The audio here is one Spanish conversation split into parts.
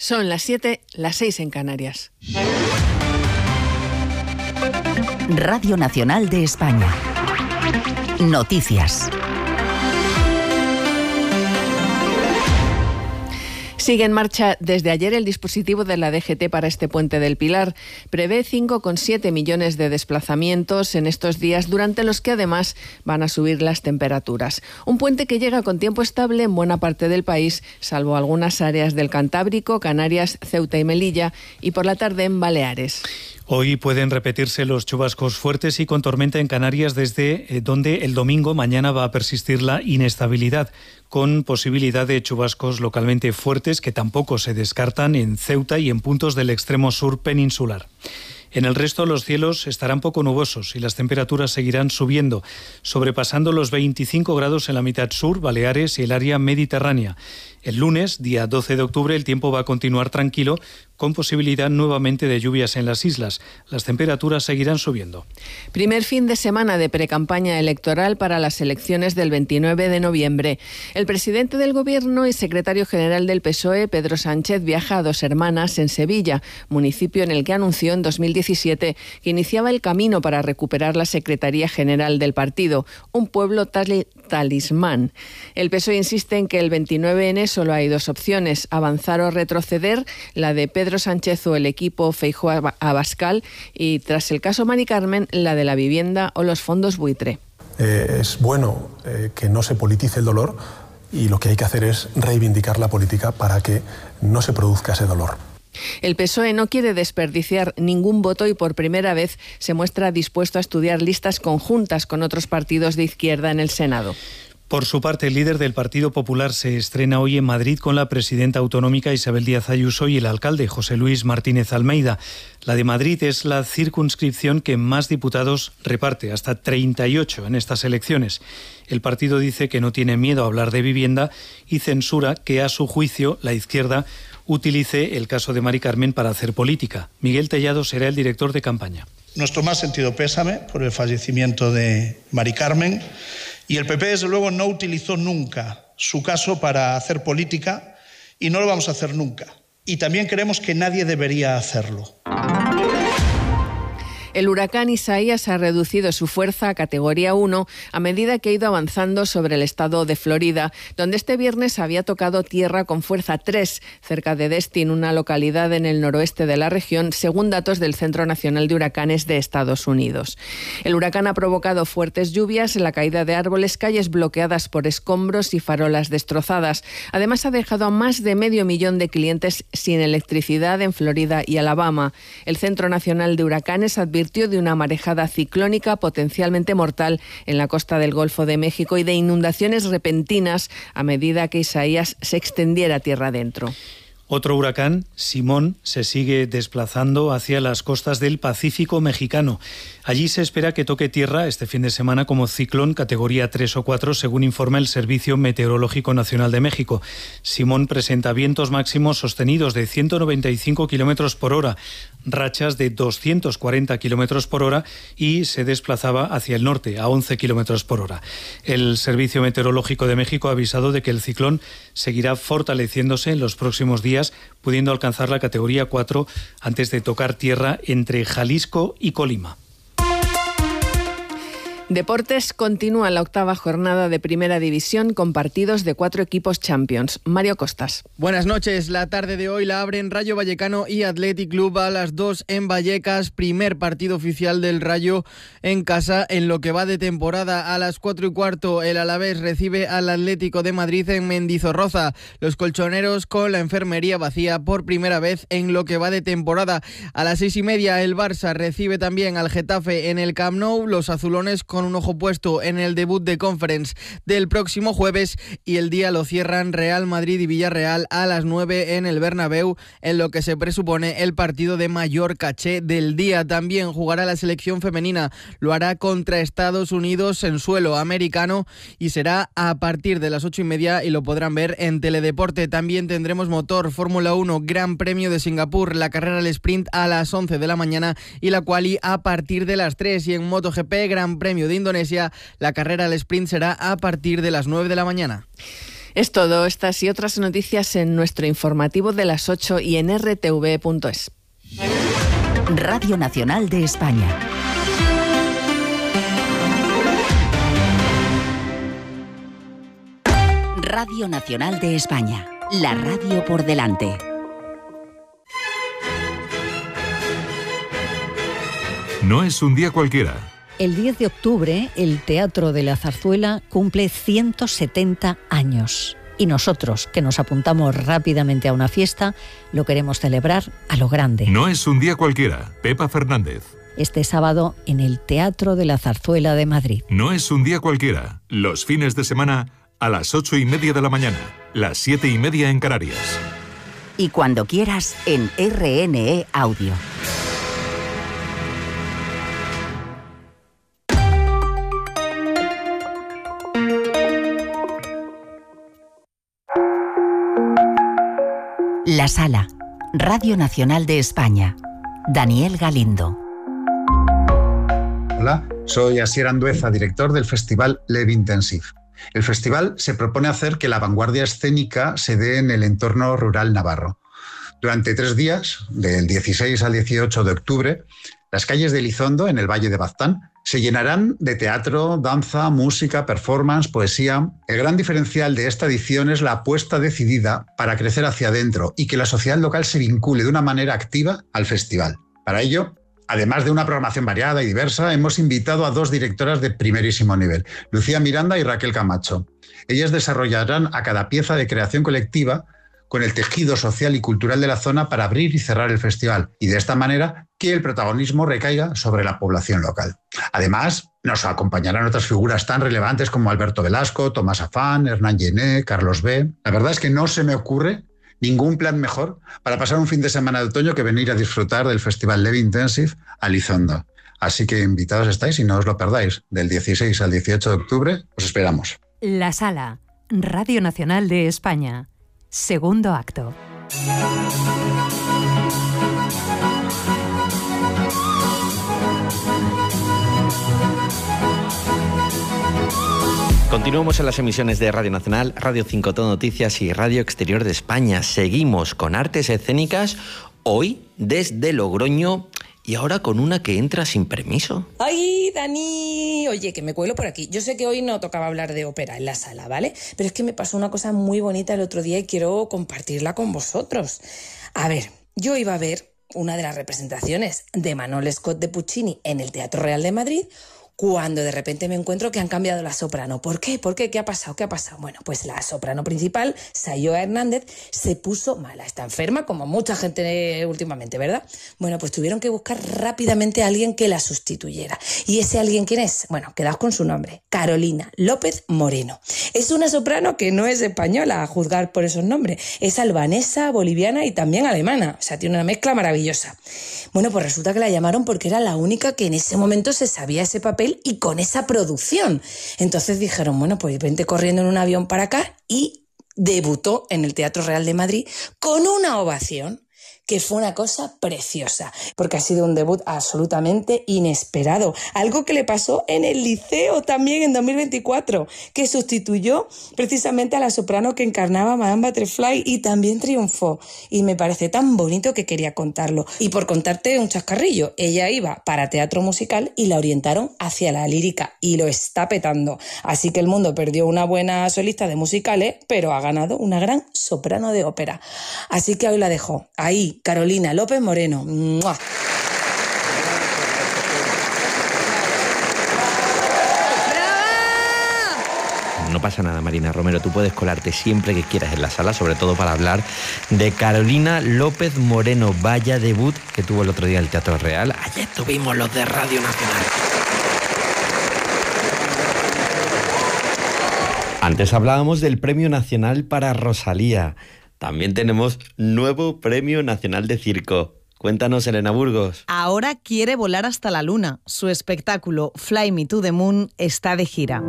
Son las 7, las 6 en Canarias. Radio Nacional de España. Noticias. Sigue en marcha desde ayer el dispositivo de la DGT para este puente del Pilar. Prevé 5,7 millones de desplazamientos en estos días, durante los que además van a subir las temperaturas. Un puente que llega con tiempo estable en buena parte del país, salvo algunas áreas del Cantábrico, Canarias, Ceuta y Melilla, y por la tarde en Baleares. Hoy pueden repetirse los chubascos fuertes y con tormenta en Canarias, desde donde el domingo mañana va a persistir la inestabilidad, con posibilidad de chubascos localmente fuertes que tampoco se descartan en Ceuta y en puntos del extremo sur peninsular. En el resto, los cielos estarán poco nubosos y las temperaturas seguirán subiendo, sobrepasando los 25 grados en la mitad sur, Baleares y el área mediterránea. El lunes, día 12 de octubre, el tiempo va a continuar tranquilo, con posibilidad nuevamente de lluvias en las islas. Las temperaturas seguirán subiendo. Primer fin de semana de precampaña electoral para las elecciones del 29 de noviembre. El presidente del Gobierno y secretario general del PSOE, Pedro Sánchez, viaja a Dos Hermanas, en Sevilla, municipio en el que anunció en 2017 que iniciaba el camino para recuperar la Secretaría General del partido, un pueblo talismán. El PSOE insiste en que el 29N solo hay dos opciones: avanzar o retroceder, la de Pedro Sánchez o el equipo Feijóo-Abascal, y tras el caso Mari Carmen, la de la vivienda o los fondos buitre. Es bueno que no se politice el dolor, y lo que hay que hacer es reivindicar la política para que no se produzca ese dolor. El PSOE no quiere desperdiciar ningún voto y por primera vez se muestra dispuesto a estudiar listas conjuntas con otros partidos de izquierda en el Senado. Por su parte, el líder del Partido Popular se estrena hoy en Madrid con la presidenta autonómica Isabel Díaz Ayuso y el alcalde José Luis Martínez Almeida. La de Madrid es la circunscripción que más diputados reparte, hasta 38 en estas elecciones. El partido dice que no tiene miedo a hablar de vivienda y censura que, a su juicio, la izquierda utilice el caso de Mari Carmen para hacer política. Miguel Tellado será el director de campaña. Nuestro más sentido pésame por el fallecimiento de Mari Carmen. Y el PP, desde luego, no utilizó nunca su caso para hacer política y no lo vamos a hacer nunca. Y también creemos que nadie debería hacerlo. El huracán Isaías ha reducido su fuerza a categoría 1 a medida que ha ido avanzando sobre el estado de Florida, donde este viernes había tocado tierra con fuerza 3, cerca de Destin, una localidad en el noroeste de la región, según datos del Centro Nacional de Huracanes de Estados Unidos. El huracán ha provocado fuertes lluvias, la caída de árboles, calles bloqueadas por escombros y farolas destrozadas. Además, ha dejado a más de 500.000 de clientes sin electricidad en Florida y Alabama. El Centro Nacional de Huracanes advirtió de una marejada ciclónica potencialmente mortal en la costa del Golfo de México y de inundaciones repentinas a medida que Isaías se extendiera tierra adentro. Otro huracán, Simón, se sigue desplazando hacia las costas del Pacífico mexicano. Allí se espera que toque tierra este fin de semana como ciclón categoría 3 o 4, según informa el Servicio Meteorológico Nacional de México. Simón presenta vientos máximos sostenidos de 195 kilómetros por hora, rachas de 240 kilómetros por hora, y se desplazaba hacia el norte a 11 kilómetros por hora. El Servicio Meteorológico de México ha avisado de que el ciclón seguirá fortaleciéndose en los próximos días, pudiendo alcanzar la categoría 4 antes de tocar tierra entre Jalisco y Colima. Deportes, continúa la octava jornada de Primera División con partidos de 4 equipos Champions. Mario Costas. Buenas noches. La tarde de hoy la abren Rayo Vallecano y Athletic Club a las 2 en Vallecas. Primer partido oficial del Rayo en casa en lo que va de temporada. A las 4:15 el Alavés recibe al Atlético de Madrid en Mendizorroza. Los colchoneros con la enfermería vacía por primera vez en lo que va de temporada. A las 6:30 el Barça recibe también al Getafe en el Camp Nou. Los azulones con un ojo puesto en el debut de Conference del próximo jueves, y el día lo cierran Real Madrid y Villarreal a las 9 en el Bernabéu, en lo que se presupone el partido de mayor caché del día. También jugará la selección femenina, lo hará contra Estados Unidos en suelo americano y será a partir de las 8:30 y lo podrán ver en Teledeporte. También tendremos motor, Fórmula 1, Gran Premio de Singapur, la carrera al sprint a las 11 de la mañana y la quali a partir de las 3, y en MotoGP, Gran Premio de Indonesia, la carrera al sprint será a partir de las 9 de la mañana. Es todo. Estas y otras noticias en nuestro informativo de las 8 y en rtv.es. Radio Nacional de España. Radio Nacional de España. La radio por delante. No es un día cualquiera. El 10 de octubre, el Teatro de la Zarzuela cumple 170 años. Y nosotros, que nos apuntamos rápidamente a una fiesta, lo queremos celebrar a lo grande. No es un día cualquiera. Pepa Fernández. Este sábado en el Teatro de la Zarzuela de Madrid. No es un día cualquiera. Los fines de semana a las 8:30 de la mañana, las 7:30 en Canarias. Y cuando quieras en RNE Audio. La Sala, Radio Nacional de España. Daniel Galindo. Hola, soy Asier Andueza, director del Festival Live Intensive. El festival se propone hacer que la vanguardia escénica se dé en el entorno rural navarro. Durante 3 días, del 16 al 18 de octubre, las calles de Elizondo, en el Valle de Baztán, se llenarán de teatro, danza, música, performance, poesía. El gran diferencial de esta edición es la apuesta decidida para crecer hacia adentro y que la sociedad local se vincule de una manera activa al festival. Para ello, además de una programación variada y diversa, hemos invitado a 2 directoras de primerísimo nivel, Lucía Miranda y Raquel Camacho. Ellas desarrollarán a cada pieza de creación colectiva con el tejido social y cultural de la zona para abrir y cerrar el festival, y de esta manera que el protagonismo recaiga sobre la población local. Además, nos acompañarán otras figuras tan relevantes como Alberto Velasco, Tomás Afán, Hernán Llené, Carlos B. La verdad es que no se me ocurre ningún plan mejor para pasar un fin de semana de otoño que venir a disfrutar del Festival Live Intensive a Elizondo. Así que invitados estáis y no os lo perdáis. Del 16 al 18 de octubre os esperamos. La Sala, Radio Nacional de España. Segundo acto. Continuamos en las emisiones de Radio Nacional, Radio 5 Todo Noticias y Radio Exterior de España. Seguimos con artes escénicas, hoy desde Logroño y ahora con una que entra sin permiso. ¡Ay, Dani! Oye, que me cuelo por aquí. Yo sé que hoy no tocaba hablar de ópera en la sala, ¿vale? Pero es que me pasó una cosa muy bonita el otro día y quiero compartirla con vosotros. A ver, yo iba a ver una de las representaciones de Manuel Scott de Puccini en el Teatro Real de Madrid, cuando de repente me encuentro que han cambiado la soprano. ¿Por qué? ¿Por qué? ¿Qué ha pasado? ¿Qué ha pasado? Bueno, pues la soprano principal, Sayoa Hernández, se puso mala. Está enferma, como mucha gente últimamente, ¿verdad? Bueno, pues tuvieron que buscar rápidamente a alguien que la sustituyera. ¿Y ese alguien quién es? Bueno, quedaos con su nombre. Carolina López Moreno. Es una soprano que no es española, a juzgar por esos nombres. Es albanesa, boliviana y también alemana. O sea, tiene una mezcla maravillosa. Bueno, pues resulta que la llamaron porque era la única que en ese momento se sabía ese papel y con esa producción. Entonces dijeron, bueno, pues vente corriendo en un avión para acá, y debutó en el Teatro Real de Madrid con una ovación que fue una cosa preciosa, porque ha sido un debut absolutamente inesperado. Algo que le pasó en el Liceo también en 2024, que sustituyó precisamente a la soprano que encarnaba a Madame Butterfly y también triunfó. Y me parece tan bonito que quería contarlo. Y por contarte un chascarrillo, ella iba para teatro musical y la orientaron hacia la lírica y lo está petando. Así que el mundo perdió una buena solista de musicales, pero ha ganado una gran soprano de ópera. Así que hoy la dejo ahí, Carolina López Moreno. ¡Mua! No pasa nada, Marina Romero, tú puedes colarte siempre que quieras en la sala, sobre todo para hablar de Carolina López Moreno. Vaya debut que tuvo el otro día en el Teatro Real. Ayer tuvimos los de Radio Nacional. Antes hablábamos del Premio Nacional para Rosalía. También tenemos nuevo Premio Nacional de Circo. Cuéntanos, Elena Burgos. Ahora quiere volar hasta la luna. Su espectáculo Fly Me to the Moon está de gira.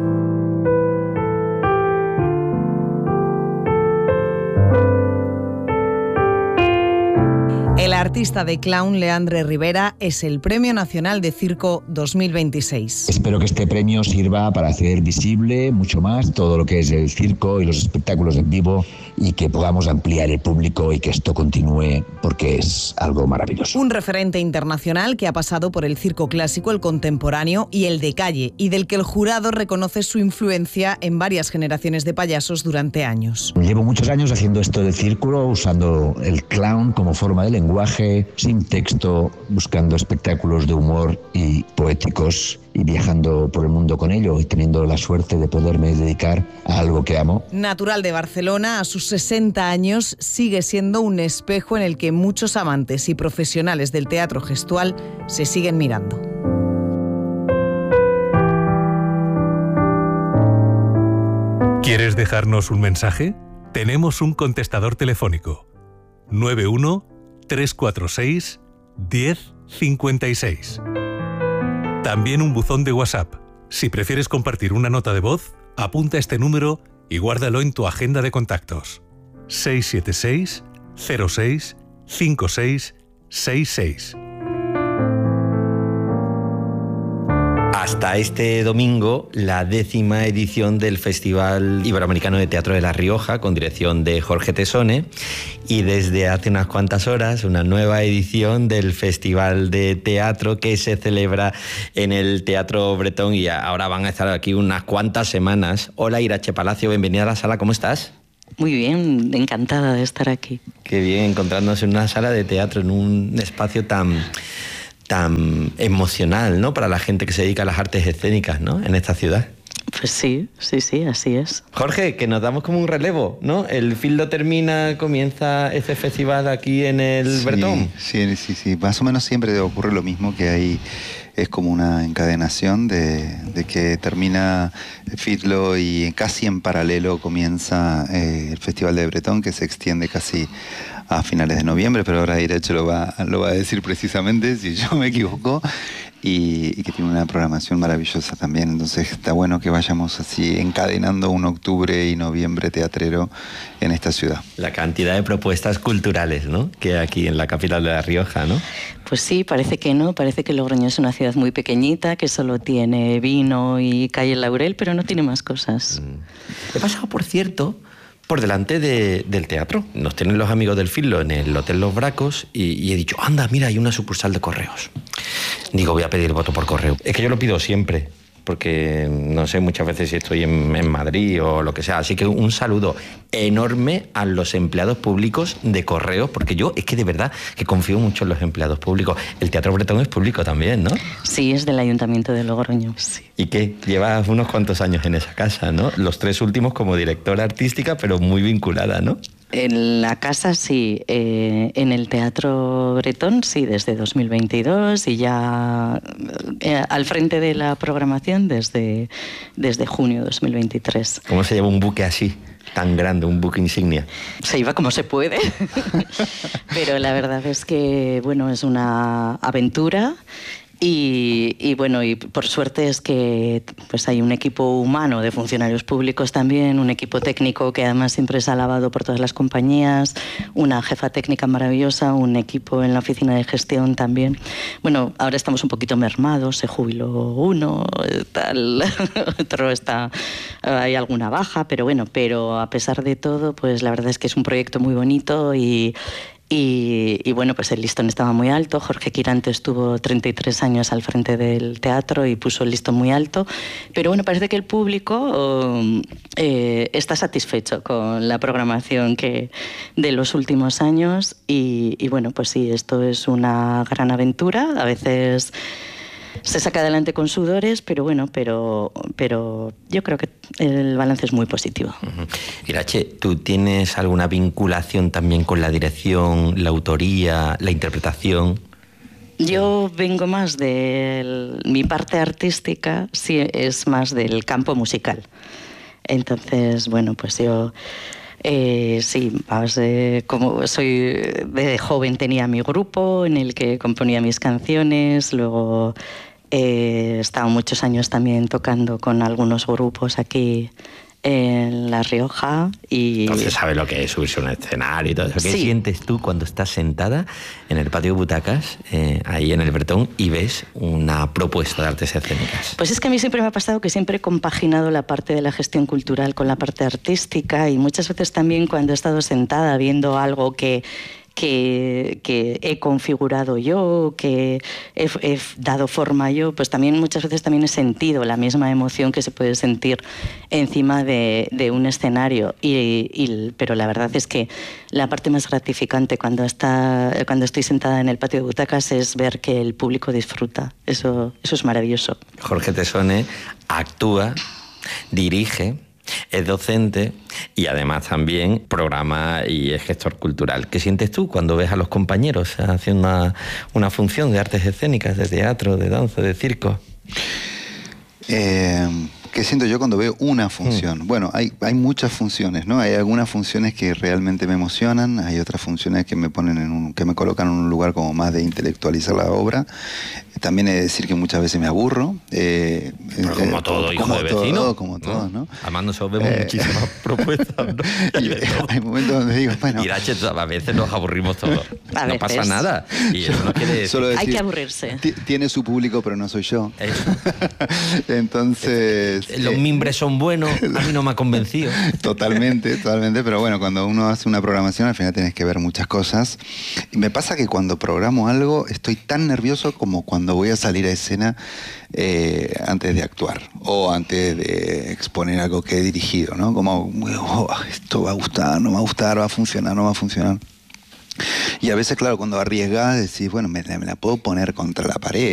El artista de clown Leandre Rivera es el Premio Nacional de Circo 2026. Espero que este premio sirva para hacer visible mucho más todo lo que es el circo y los espectáculos en vivo y que podamos ampliar el público y que esto continúe porque es algo maravilloso. Un referente internacional que ha pasado por el circo clásico, el contemporáneo y el de calle, y del que el jurado reconoce su influencia en varias generaciones de payasos durante años. Llevo muchos años haciendo esto del círculo, usando el clown como forma de lenguaje, sin texto, buscando espectáculos de humor y poéticos y viajando por el mundo con ello y teniendo la suerte de poderme dedicar a algo que amo. Natural de Barcelona, a sus 60 años sigue siendo un espejo en el que muchos amantes y profesionales del teatro gestual se siguen mirando. ¿Quieres dejarnos un mensaje? Tenemos un contestador telefónico. 91 346 1056. También un buzón de WhatsApp. Si prefieres compartir una nota de voz, apunta este número y guárdalo en tu agenda de contactos. 676 06 56 66. Hasta este domingo, la 10ª edición del Festival Iberoamericano de Teatro de La Rioja, con dirección de Jorge Tesone, y desde hace unas cuantas horas, una nueva edición del Festival de Teatro que se celebra en el Teatro Bretón, y ahora van a estar aquí unas cuantas semanas. Hola, Irache Palacio, bienvenida a la sala, ¿cómo estás? Muy bien, encantada de estar aquí. Qué bien encontrarnos en una sala de teatro, en un espacio tan emocional, ¿no? Para la gente que se dedica a las artes escénicas, ¿no? En esta ciudad. Pues sí, así es. Jorge, que nos damos como un relevo, ¿no? El Fildo termina, comienza este festival aquí en el Bretón. Sí, más o menos siempre ocurre lo mismo, que hay... Es como una encadenación de que termina Fitlo y casi en paralelo comienza el Festival de Bretón, que se extiende casi a finales de noviembre, pero ahora Irache lo va a decir precisamente, si yo me equivoco, y que tiene una programación maravillosa también. Entonces está bueno que vayamos así encadenando un octubre y noviembre teatrero en esta ciudad. La cantidad de propuestas culturales, ¿no?, que hay aquí en la capital de La Rioja, ¿no? Pues sí, parece que no, parece que Logroño es una ciudad muy pequeñita, que solo tiene vino y calle Laurel, pero no tiene más cosas. He pasado, por cierto, por delante del teatro. Nos tienen los amigos del Fildo en el Hotel Los Bracos y he dicho, anda, mira, hay una sucursal de correos. Digo, voy a pedir voto por correo. Es que yo lo pido siempre, porque no sé muchas veces si estoy en Madrid o lo que sea. Así que un saludo enorme a los empleados públicos de correos, porque yo es que de verdad que confío mucho en los empleados públicos. El Teatro Bretón es público también, ¿no? Sí, es del Ayuntamiento de Logroño. Sí. ¿Y qué? Llevas unos cuantos años en esa casa, ¿no? Los 3 últimos como directora artística, pero muy vinculada, ¿no? En la casa sí, en el Teatro Bretón sí, desde 2022 y ya al frente de la programación desde junio de 2023. ¿Cómo se lleva un buque así, tan grande, un buque insignia? Se lleva como se puede, pero la verdad es que, bueno, es una aventura. Y bueno, y por suerte es que pues hay un equipo humano de funcionarios públicos también, un equipo técnico que además siempre es alabado por todas las compañías, una jefa técnica maravillosa, un equipo en la oficina de gestión también. Bueno, ahora estamos un poquito mermados, se jubiló uno, tal, otro está, hay alguna baja, pero bueno, pero a pesar de todo, pues la verdad es que es un proyecto muy bonito y bueno, pues el listón estaba muy alto. Jorge Quirante estuvo 33 años al frente del teatro y puso el listón muy alto. Pero bueno, parece que el público está satisfecho con la programación de los últimos años. Y bueno, pues sí, esto es una gran aventura. A veces se saca adelante con sudores, pero bueno, pero yo creo que el balance es muy positivo. Irache, ¿tú tienes alguna vinculación también con la dirección, la autoría, la interpretación? Yo vengo más de mi parte artística, sí, es más del campo musical. Entonces, bueno, pues yo... sí, como soy de joven tenía mi grupo en el que componía mis canciones, luego he estado muchos años también tocando con algunos grupos aquí en La Rioja. Y entonces sabes lo que es subirse a un escenario y todo eso. ¿Qué sientes tú cuando estás sentada en el patio de butacas, ahí en el Bretón, y ves una propuesta de artes escénicas? Pues es que a mí siempre me ha pasado que siempre he compaginado la parte de la gestión cultural con la parte artística, y muchas veces también cuando he estado sentada viendo algo que he configurado yo, que he dado forma yo, pues también muchas veces también he sentido la misma emoción que se puede sentir encima de un escenario. Pero la verdad es que la parte más gratificante cuando estoy sentada en el patio de butacas es ver que el público disfruta. Eso es maravilloso. Jorge Tesone actúa, dirige, es docente y además también programa y es gestor cultural. ¿Qué sientes tú cuando ves a los compañeros haciendo una función de artes escénicas, de teatro, de danza, de circo? ¿Qué siento yo cuando veo una función? Bueno, hay muchas funciones, ¿no? Hay algunas funciones que realmente me emocionan, hay otras funciones que me ponen que me colocan en un lugar como más de intelectualizar la obra. También he de decir que muchas veces me aburro. Pero como todo hijo de vecino. Como todo, ¿no? Además nosotros vemos muchísimas propuestas, ¿no? Hay momentos donde digo, bueno... Irache, a veces nos aburrimos todos. No pasa nada. Y eso no quiere decir... Solo decir, hay que aburrirse. Tiene su público, pero no soy yo. Entonces... Los mimbres son buenos, a mí no me ha convencido. Totalmente, pero bueno, cuando uno hace una programación al final tienes que ver muchas cosas. Y me pasa que cuando programo algo estoy tan nervioso como cuando voy a salir a escena antes de actuar o antes de exponer algo que he dirigido, ¿no? Como, esto va a gustar, no va a gustar, va a funcionar, no va a funcionar. Y a veces, claro, cuando arriesgas decís, bueno, me la puedo poner contra la pared.